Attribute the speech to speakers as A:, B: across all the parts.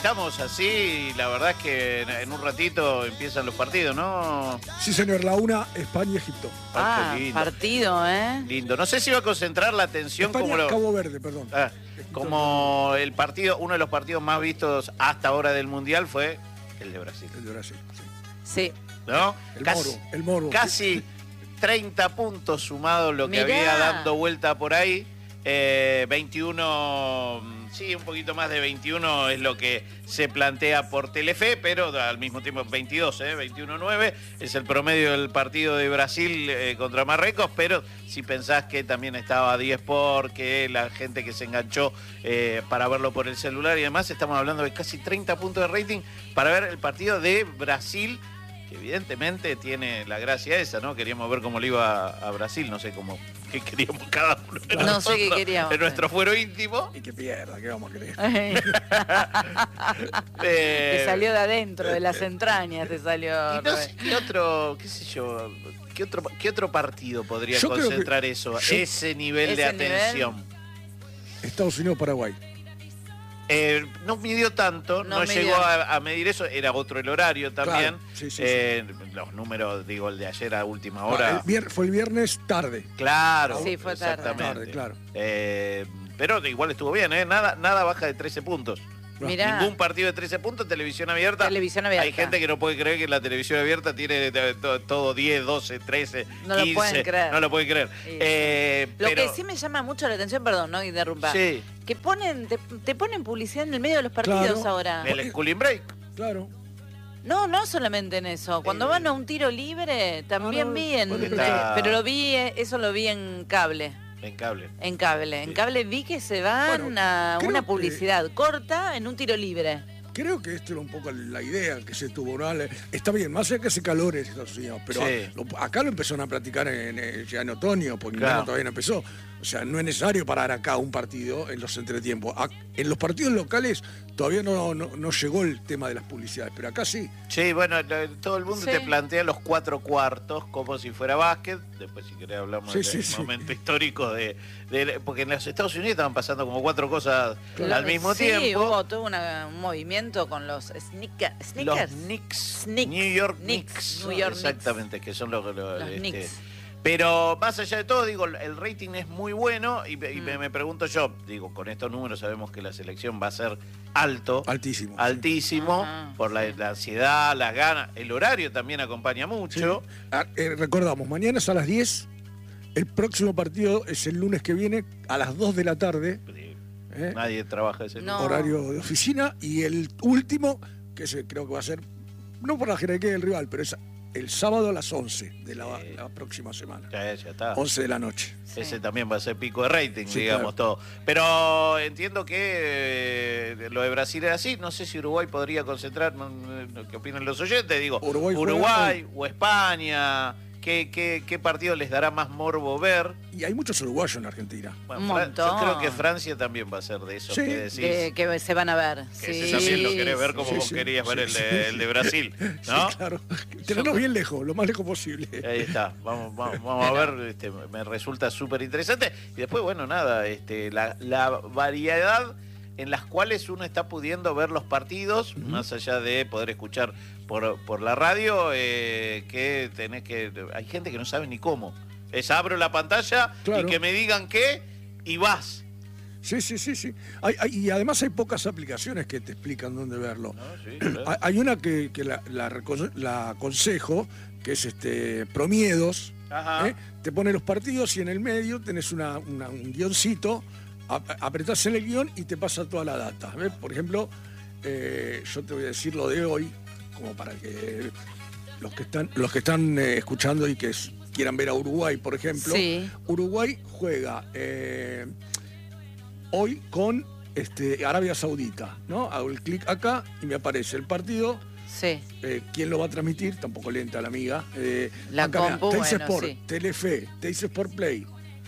A: Estamos así y la verdad es que en un ratito empiezan los partidos, ¿no?
B: Sí, señor, la una, España-Egipto.
A: Lindo.
C: Partido, ¿eh?
A: Lindo. No sé si va a concentrar la atención como
B: Cabo Verde, perdón.
A: Como el partido, uno de los partidos más vistos hasta ahora del Mundial fue el de Brasil.
B: El de Brasil, sí.
C: Sí.
A: ¿No?
B: El Moro.
A: Casi 30 puntos sumados lo que
C: Mirá.
A: había dando vuelta por ahí. 21, sí, un poquito más de 21 es lo que se plantea por Telefe, pero al mismo tiempo 22, 21-9 es el promedio del partido de Brasil contra Marruecos, pero si pensás que también estaba 10 porque la gente que se enganchó para verlo por el celular y demás, estamos hablando de casi 30 puntos de rating para ver el partido de Brasil, que evidentemente tiene la gracia esa, ¿no? Queríamos ver cómo le iba a Brasil, no sé cómo, qué queríamos cada uno de
C: No sé qué queríamos.
A: en nuestro fuero íntimo.
B: Y que pierda, ¿qué vamos a creer?
C: Te salió de adentro, de las entrañas, te salió.
A: Y no sé qué otro, qué sé yo, qué otro partido podría concentrar eso, ese nivel de atención.
B: Estados Unidos-Paraguay.
A: No midió tanto, no llegó a medir eso, era otro el horario también.
B: Claro, sí.
A: Los números, digo, el de ayer a última hora.
B: Fue el viernes tarde.
A: Claro,
C: sí, fue
A: exactamente.
B: Claro.
A: Pero igual estuvo bien, nada baja de 13 puntos.
C: Mirá.
A: Ningún partido de 13 puntos, televisión abierta. Hay gente que no puede creer que la televisión abierta tiene todo 10, 12, 13,
C: no
A: 15.
C: Lo pueden creer.
A: No lo pueden creer.
C: Sí. Lo que sí me llama mucho la atención, perdón, no interrumpa.
A: Sí.
C: Que te ponen publicidad en el medio de los partidos ahora.
A: El schooling break.
B: Claro.
C: No solamente en eso. Cuando van a un tiro libre, también vi pero eso lo vi en cable.
A: En cable.
C: En cable vi que se van a una publicidad corta en un tiro libre.
B: Creo que esto era un poco la idea que se tuvo, ¿no? Está bien, más allá que se calore en Estados Unidos, pero acá lo empezaron a practicar ya en otoño, porque invierno todavía no empezó. O sea, no es necesario parar acá un partido en los entretiempos. En los partidos locales todavía no llegó el tema de las publicidades, pero acá sí.
A: Sí, bueno, todo el mundo te plantea los 4 cuartos como si fuera básquet. Después, si querés, hablamos del momento histórico porque en los Estados Unidos estaban pasando como 4 cosas al mismo tiempo.
C: Sí, hubo todo un movimiento con los sneakers.
A: Los Knicks. New York Knicks. Exactamente, que son los
C: Knicks.
A: Pero más allá de todo, digo, el rating es muy bueno y me pregunto yo, digo, con estos números sabemos que la selección va a ser altísimo, por la ansiedad, las ganas, el horario también acompaña mucho.
B: Sí. Recordamos, mañana es a las 10, el próximo partido es el lunes que viene a las 2 de la tarde.
A: Nadie trabaja ese
B: horario de oficina, y el último, que creo que va a ser, no por la jerarquía del rival, pero es el sábado a las 11 de la próxima semana.
A: Ya está.
B: 11 de la noche.
A: Sí. Ese también va a ser pico de rating, digamos,
B: claro.
A: todo. Pero entiendo que lo de Brasil es así. No sé si Uruguay podría concentrar, ¿qué opinan los oyentes? Digo, Uruguay o España. ¿Qué partido les dará más morbo ver?
B: Y hay muchos uruguayos en Argentina.
C: Bueno, un montón.
A: Yo creo que Francia también va a ser de esos que decís.
C: Que se van a ver.
A: Que ese también lo querés ver como vos querías ver el de Brasil, ¿no?
B: Sí, claro. Tenerlos bien lejos, lo más lejos posible.
A: Ahí está. Vamos a ver. Me resulta súper interesante. Y después, bueno, nada, la variedad en las cuales uno está pudiendo ver los partidos, más allá de poder escuchar por la radio, que hay gente que no sabe ni cómo. Abro la pantalla y que me digan qué y vas.
B: Sí. Y además hay pocas aplicaciones que te explican dónde verlo.
A: Sí, claro.
B: Hay una que la aconsejo, que es Promiedos. Te pone los partidos y en el medio tenés un guioncito. Apretás en el guión y te pasa toda la data. ¿Ves? Por ejemplo, yo te voy a decir lo de hoy, como para que los que están escuchando y que quieran ver a Uruguay, por ejemplo.
C: Sí.
B: Uruguay juega hoy con Arabia Saudita, ¿no? Hago el clic acá y me aparece el partido.
C: Sí.
B: ¿Quién lo va a transmitir? Tampoco lenta la amiga.
C: La compu,
B: Teis Sport,
C: sí.
B: Telefe, Teis Sport Play.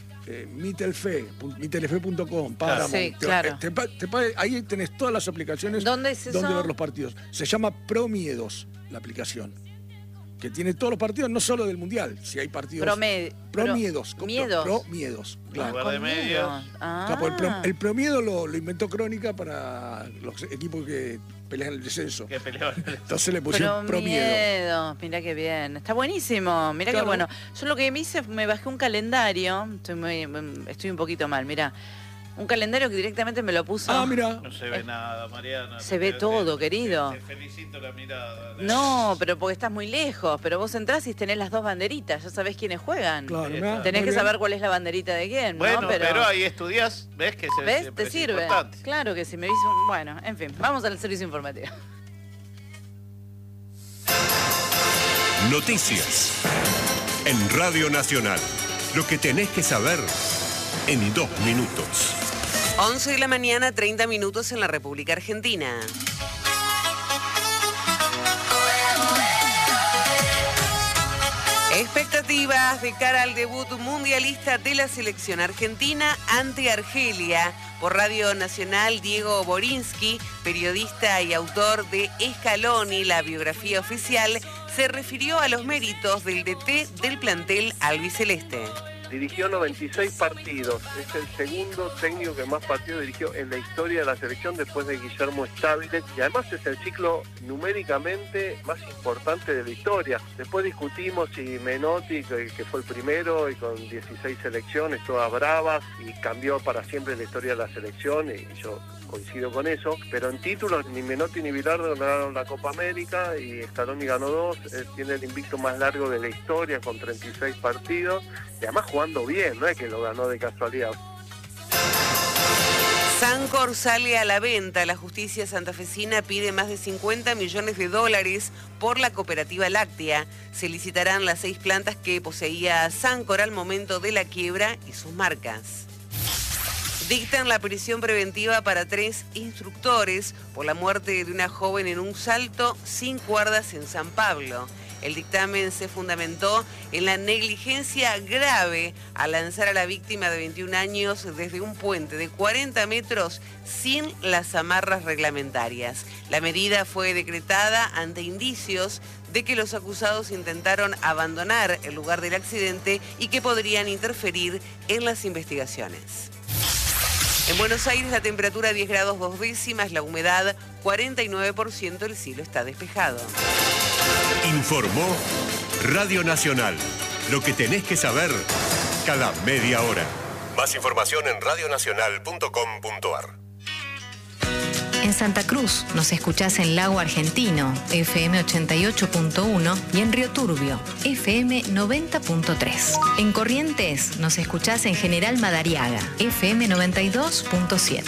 B: mitelefe.com, Paramount.
C: Claro.
B: Ahí tenés todas las aplicaciones
C: ¿Dónde es eso?
B: donde ver los partidos. Se llama Promiedos la aplicación. que tiene todos los partidos, no solo del Mundial, si hay partidos... Promiedos. Promiedos, claro.
A: Lugar de medios.
B: Claro, el promiedo lo inventó Crónica para los equipos que pelean el descenso.
A: Que pelean.
B: Entonces le pusieron promiedo.
C: Mirá qué bien. Está buenísimo. Mirá qué bueno. Yo lo que me hice, me bajé un calendario. Estoy un poquito mal, mirá. Un calendario que directamente me lo puso.
B: Ah, mira.
A: No se ve nada, Mariana.
C: Se ve todo, querido.
A: Te felicito la mirada.
C: No, pero porque estás muy lejos. Pero vos entrás y tenés las dos banderitas. Ya sabés quiénes juegan.
B: Claro,
C: tenés que saber cuál es la banderita de quién,
A: bueno,
C: ¿no?
A: Pero ahí estudias, ¿ves que
C: ¿ves? Te sirve.
A: Importante.
C: Claro que sí. Me hizo... Bueno, en fin. Vamos al servicio informativo.
D: Noticias. En Radio Nacional. Lo que tenés que saber en 2 minutos.
E: 11 de la mañana, 30 minutos en la República Argentina. Expectativas de cara al debut mundialista de la selección argentina ante Argelia. Por Radio Nacional, Diego Borinsky, periodista y autor de Scaloni, la biografía oficial, se refirió a los méritos del DT del plantel albiceleste.
F: Dirigió 96 partidos, es el segundo técnico que más partidos dirigió en la historia de la selección después de Guillermo Stávez, y además es el ciclo numéricamente más importante de la historia. Después discutimos si Menotti, que fue el primero y con 16 selecciones, todas bravas, y cambió para siempre la historia de la selección, y yo coincido con eso, pero en títulos ni Menotti ni Bilardo ganaron la Copa América y Scaloni ganó 2, él tiene el invicto más largo de la historia con 36 partidos y además jugando bien, no es que lo ganó de casualidad.
E: Sancor sale a la venta. La justicia santafesina pide más de $50 millones por la cooperativa láctea. Se licitarán las 6 plantas que poseía Sancor al momento de la quiebra y sus marcas. Dictan la prisión preventiva para 3 instructores por la muerte de una joven en un salto sin cuerdas en San Pablo. El dictamen se fundamentó en la negligencia grave al lanzar a la víctima de 21 años desde un puente de 40 metros sin las amarras reglamentarias. La medida fue decretada ante indicios de que los acusados intentaron abandonar el lugar del accidente y que podrían interferir en las investigaciones. En Buenos Aires la temperatura 10 grados 2 décimas, la humedad 49%, el cielo está despejado.
D: Informó Radio Nacional. Lo que tenés que saber cada media hora. Más información en radionacional.com.ar.
G: En Santa Cruz nos escuchás en Lago Argentino, FM 88.1 y en Río Turbio, FM 90.3. En Corrientes nos escuchás en General Madariaga, FM 92.7.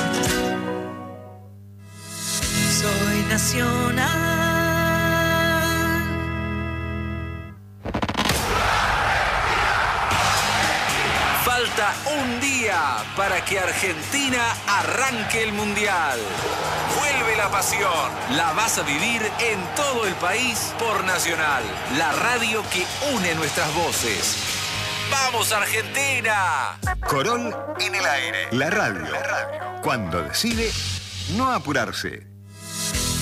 H: Soy nacional. Falta un día para que Argentina arranque el Mundial. Vuelve la pasión. La vas a vivir en todo el país por Nacional, la radio que une nuestras voces. ¡Vamos, Argentina!
I: Corol en el aire. La radio. Cuando decide no apurarse.